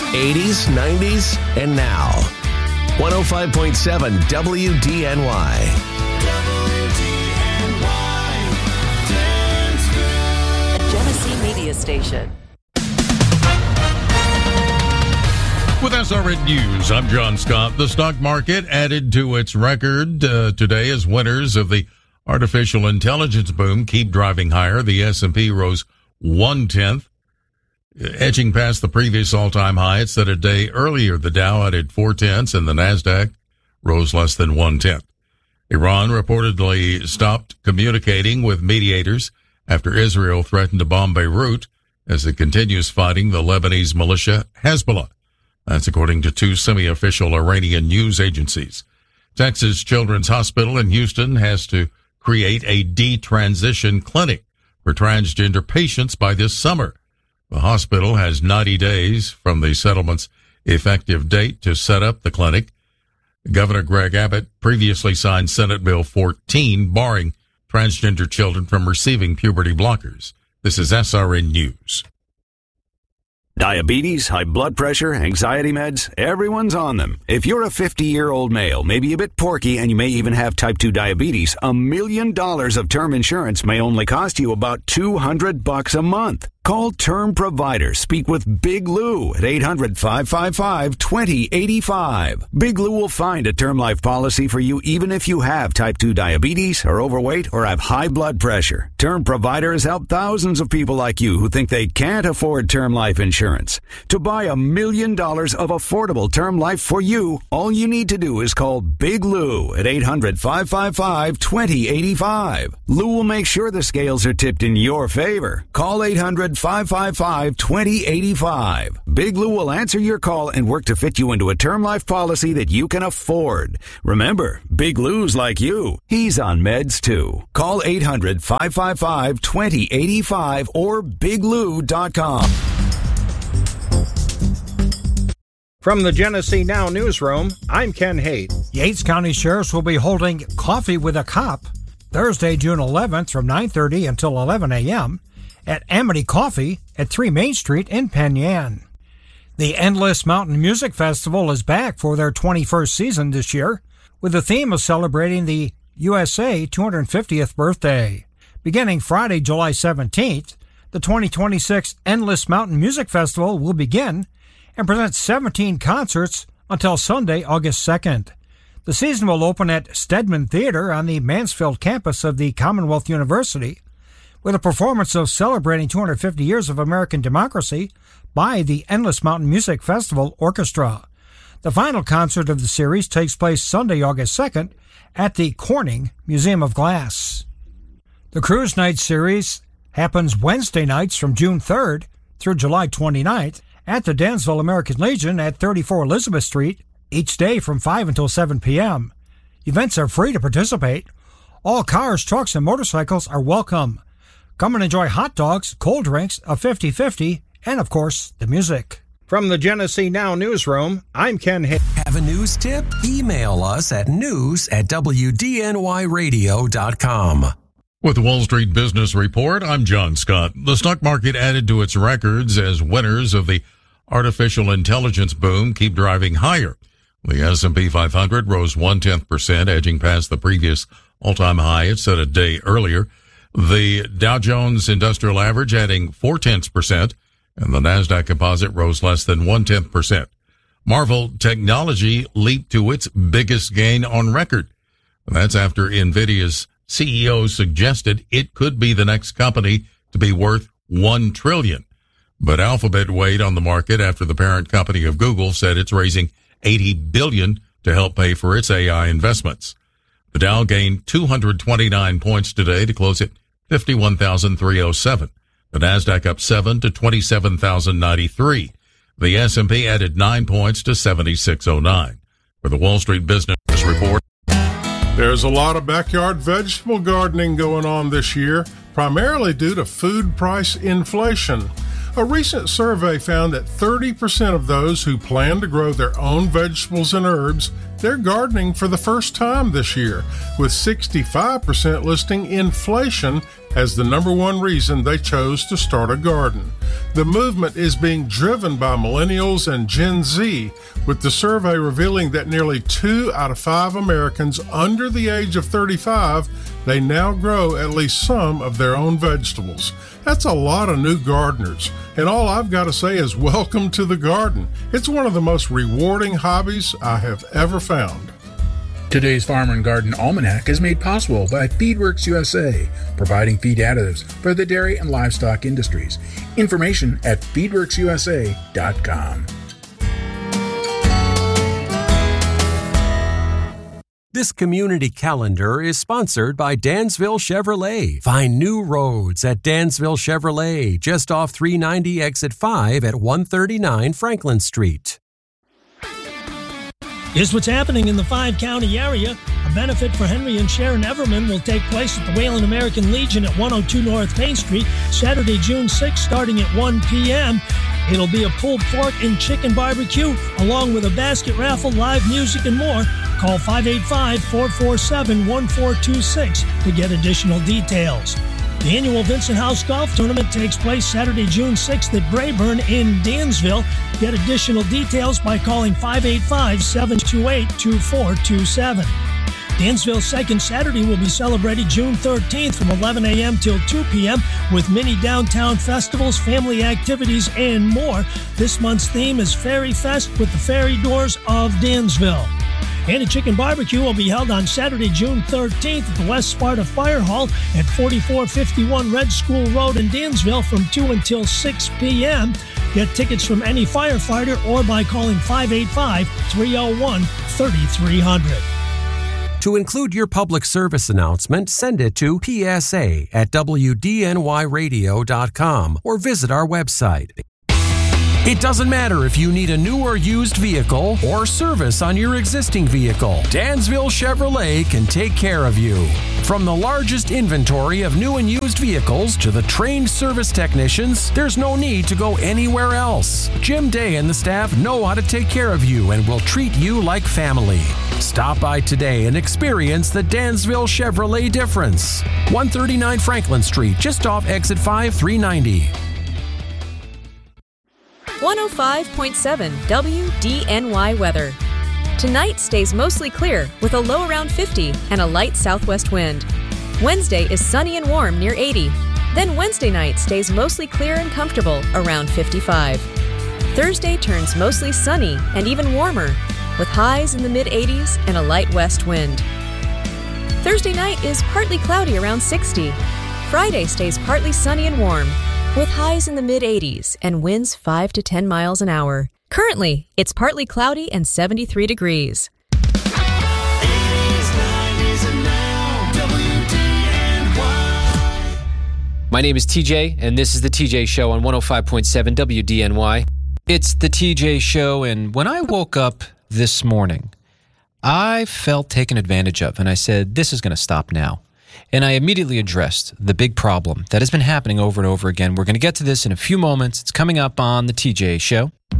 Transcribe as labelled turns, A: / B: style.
A: 80s, 90s, and now. 105.7 WDNY.
B: Genesee Media Station.
C: With SRN News, I'm John Scott. The stock market added to its record today as winners of the artificial intelligence boom keep driving higher. The S&P rose 0.1%, edging past the previous all-time high. It set a day earlier. The Dow added 0.4, and the Nasdaq rose less than 0.1. Iran reportedly stopped communicating with mediators after Israel threatened to bomb Beirut as it continues fighting the Lebanese militia Hezbollah. That's according to two semi-official Iranian news agencies. Texas Children's Hospital in Houston has to create a detransition clinic for transgender patients by this summer. The hospital has 90 days from the settlement's effective date to set up the clinic. Governor Greg Abbott previously signed Senate Bill 14, barring transgender children from receiving puberty blockers. This is SRN News.
D: Diabetes, high blood pressure, anxiety meds, everyone's on them. If you're a 50-year-old male, maybe a bit porky, and you may even have type 2 diabetes, $1 million of term insurance may only cost you about $200 a month. Call Term Provider. Speak with Big Lou at 800-555-2085. Big Lou will find a term life policy for you even if you have type 2 diabetes, are overweight, or have high blood pressure. Term Provider has helped thousands of people like you who think they can't afford term life insurance. To buy $1 million of affordable term life for you, all you need to do is call Big Lou at 800-555-2085. Lou will make sure the scales are tipped in your favor. Call 800-555-2085. Big Lou will answer your call and work to fit you into a term life policy that you can afford. Remember, Big Lou's like you. He's on meds too. Call 800-555-2085 or biglou.com.
E: From the Genesee Now newsroom, I'm Ken Haight.
F: Yates County Sheriffs will be holding Coffee with a Cop Thursday, June 11th from 9:30 until 11 a.m. at Amity Coffee at 3 Main Street in Penn Yan. The Endless Mountain Music Festival is back for their 21st season this year, with the theme of celebrating the USA 250th birthday. Beginning Friday, July 17th, the 2026 Endless Mountain Music Festival will begin and present 17 concerts until Sunday, August 2nd. The season will open at Stedman Theater on the Mansfield campus of the Commonwealth University, with a performance of celebrating 250 years of American democracy by the Endless Mountain Music Festival Orchestra. The final concert of the series takes place Sunday, August 2nd at the Corning Museum of Glass. The Cruise Night series happens Wednesday nights from June 3rd through July 29th at the Dansville American Legion at 34 Elizabeth Street, each day from 5 until 7 p.m. Events are free to participate. All cars, trucks, and motorcycles are welcome. Come and enjoy hot dogs, cold drinks, a 50-50, and, of course, the music.
E: From the Genesee Now newsroom, I'm Ken Haight.
A: Have a news tip? Email us at news@wdnyradio.com.
C: With the Wall Street Business Report, I'm John Scott. The stock market added to its records as winners of the artificial intelligence boom keep driving higher. The S&P 500 rose 0.1%, edging past the previous all-time high it set a day earlier. The Dow Jones Industrial Average adding 0.4%, and the Nasdaq Composite rose less than 0.1%. Marvell Technology leaped to its biggest gain on record. That's after NVIDIA's CEO suggested it could be the next company to be worth $1 trillion. But Alphabet weighed on the market after the parent company of Google said it's raising $80 billion to help pay for its AI investments. The Dow gained 229 points today to close at 51,307. The Nasdaq up 7 to 27,093. The S&P added 9 points to 7609. For the Wall Street Business Report.
G: There's a lot of backyard vegetable gardening going on this year, primarily due to food price inflation. A recent survey found that 30% of those who plan to grow their own vegetables and herbs, they're gardening for the first time this year, with 65% listing inflation as the number one reason they chose to start a garden. The movement is being driven by millennials and Gen Z, with the survey revealing that nearly 2 out of 5 Americans under the age of 35, they now grow at least some of their own vegetables. That's a lot of new gardeners, and all I've got to say is welcome to the garden. It's one of the most rewarding hobbies I have ever found.
H: Today's Farmer and Garden Almanac is made possible by Feedworks USA, providing feed additives for the dairy and livestock industries. Information at feedworksusa.com.
A: This community calendar is sponsored by Dansville Chevrolet. Find new roads at Dansville Chevrolet, just off 390 exit 5 at 139 Franklin Street.
I: Here's what's happening in the 5-county area. A benefit for Henry and Sharon Everman will take place at the Wayland American Legion at 102 North Main Street, Saturday, June 6th, starting at 1 p.m. It'll be a pulled pork and chicken barbecue, along with a basket raffle, live music, and more. Call 585-447-1426 to get additional details. The annual Vincent House Golf Tournament takes place Saturday, June 6th at Brayburn in Dansville. Get additional details by calling 585-728-2427. Dansville's second Saturday will be celebrated June 13th from 11 a.m. till 2 p.m. with mini downtown festivals, family activities, and more. This month's theme is Fairy Fest with the Fairy Doors of Dansville. And a chicken barbecue will be held on Saturday, June 13th at the West Sparta Fire Hall at 4451 Red School Road in Dansville from 2 until 6 p.m. Get tickets from any firefighter or by calling 585-301-3300.
A: To include your public service announcement, send it to psa@wdnyradio.com or visit our website. It doesn't matter if you need a new or used vehicle or service on your existing vehicle. Dansville Chevrolet can take care of you. From the largest inventory of new and used vehicles to the trained service technicians, there's no need to go anywhere else. Jim Day and the staff know how to take care of you and will treat you like family. Stop by today and experience the Dansville Chevrolet difference. 139 Franklin Street, just off exit 5390.
B: 105.7 WDNY weather. Tonight stays mostly clear with a low around 50 and a light southwest wind. Wednesday is sunny and warm near 80. Then Wednesday night stays mostly clear and comfortable around 55. Thursday turns mostly sunny and even warmer with highs in the mid-80s and a light west wind. Thursday night is partly cloudy around 60. Friday stays partly sunny and warm with highs in the mid-80s and winds 5 to 10 miles an hour. Currently, it's partly cloudy and 73 degrees.
J: 80s, 90s, and now, WDNY.
K: My name is TJ, and this is The TJ Show on 105.7 WDNY. It's The TJ Show, and when I woke up this morning, I felt taken advantage of, and I said, this is going to stop now. And I immediately addressed the big problem that has been happening over and over again. We're going to get to this in a few moments. It's coming up on The TJ Show.